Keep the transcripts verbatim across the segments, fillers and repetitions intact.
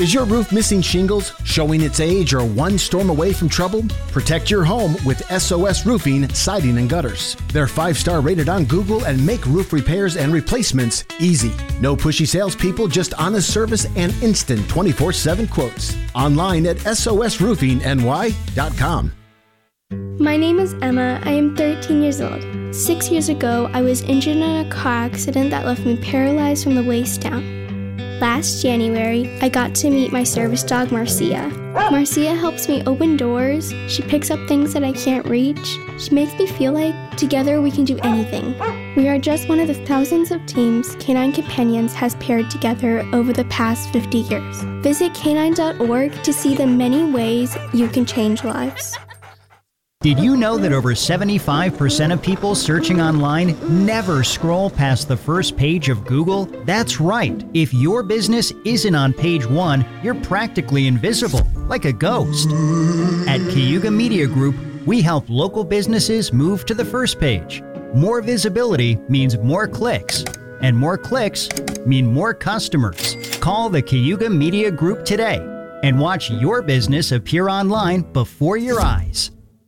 Is your roof missing shingles, showing its age, or one storm away from trouble? Protect your home with S O S Roofing, Siding, and Gutters. They're five-star rated on Google and make roof repairs and replacements easy. No pushy salespeople, just honest service and instant twenty-four seven quotes. Online at S O S roofing N Y dot com. My name is Emma. I am thirteen years old. Six years ago, I was injured in a car accident that left me paralyzed from the waist down. Last January, I got to meet my service dog, Marcia. Marcia helps me open doors. She picks up things that I can't reach. She makes me feel like together we can do anything. We are just one of the thousands of teams Canine Companions has paired together over the past fifty years. Visit canine dot org to see the many ways you can change lives. Did you know that over seventy-five percent of people searching online never scroll past the first page of Google? That's right. If your business isn't on page one, you're practically invisible, like a ghost. At Cayuga Media Group, we help local businesses move to the first page. More visibility means more clicks, and more clicks mean more customers. Call the Cayuga Media Group today and watch your business appear online before your eyes.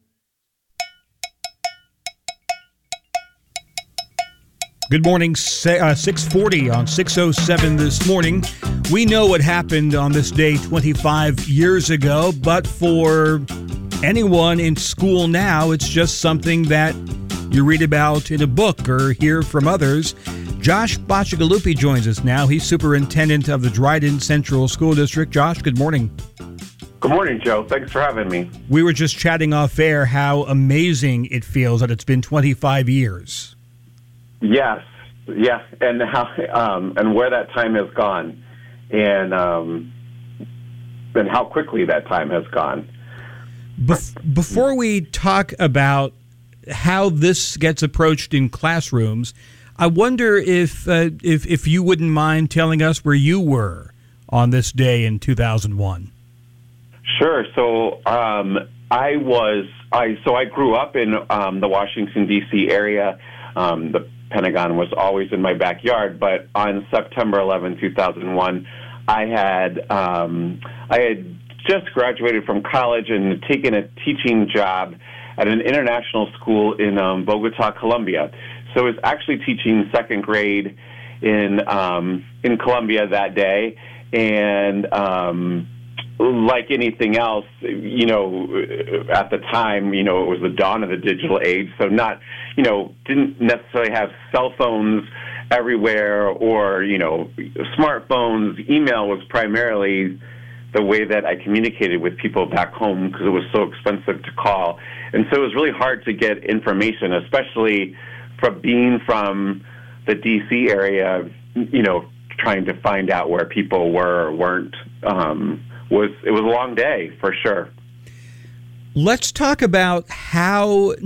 Good morning, uh, six forty on six oh seven this morning. We know what happened on this day twenty-five years ago, but for anyone in school now, it's just something that you read about in a book or hear from others. Josh Bacigalupi joins us now. He's superintendent of the Dryden Central School District. Josh, good morning. Good morning, Joe. Thanks for having me. We were just chatting off air how amazing it feels that it's been twenty-five years. Yes, yes, and how um, and where that time has gone, and um, and how quickly that time has gone. Bef- before we talk about how this gets approached in classrooms, I wonder if uh, if if you wouldn't mind telling us where you were on this day in two thousand one. Sure. So um, I was I so I grew up in um, the Washington D C area. Um, the Pentagon was always in my backyard, but on September eleventh, two thousand one, I had um, I had just graduated from college and taken a teaching job at an international school in um, Bogota, Colombia. So I was actually teaching second grade in um, in Colombia that day, and um, like anything else, you know, at the time, you know, it was the dawn of the digital age, so not, you know, didn't necessarily have cell phones everywhere or, you know, smartphones. Email was primarily the way that I communicated with people back home because it was so expensive to call. And so it was really hard to get information, especially from being from the D C area, you know, trying to find out where people were or weren't. Um, was it was a long day for sure. Let's talk about how